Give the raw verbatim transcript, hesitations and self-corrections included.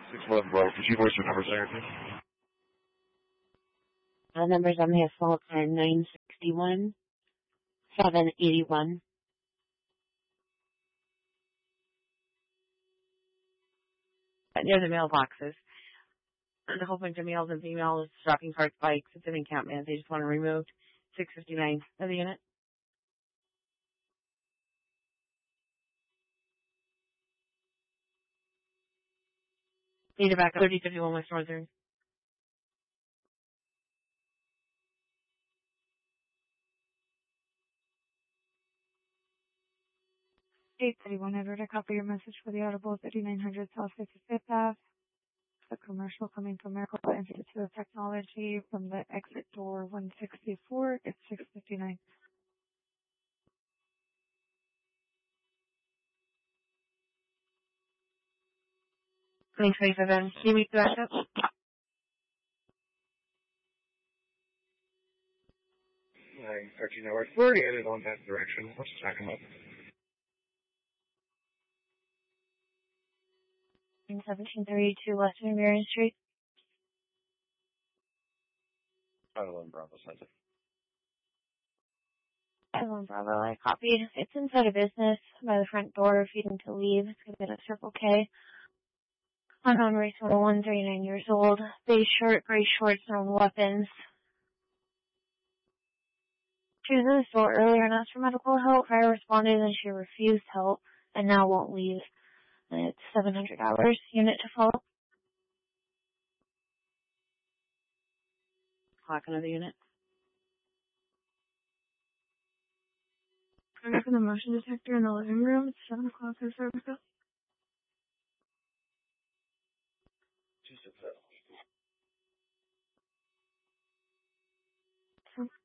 six eleven Bravo. Could you voice your number, Secretary? The numbers on the assault are nine sixty-one, seven eighty-one. Near the mailboxes. There's a whole bunch of males and females, shopping carts, bikes. It's an encampment. They just want to remove six fifty-nine of the unit. Need to back up thirty fifty-one West Northern. eight thirty-one Edward, I copy your message for the Audible thirty-nine hundred South fifty-fifth Avenue. The commercial coming from Miracle Institute of Technology from the exit door one sixty-four. It's six fifty-nine. Thanks, twenty-seven. Can you meet the backup? nine thirteen hours. We're already headed on that direction. Let's check them up. seventeen thirty-two Western Marion Street. eleven Bravo, sent it. eleven Bravo, I copied. It's inside a business by the front door if you need to leave. It's going to be a Circle K. Unknown race, one, thirty-nine years old. Beige shirt, gray shorts, no weapons. She was in the store earlier and asked for medical help. I responded and she refused help and now won't leave. And it's seven hundred dollars. Unit to follow. Clock another unit. I'm up in the motion detector in the living room. It's seven o'clock in service. Just a